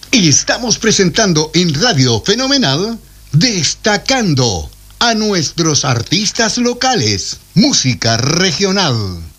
Y estamos presentando en Radio Fenomenal, destacando a nuestros artistas locales, música regional.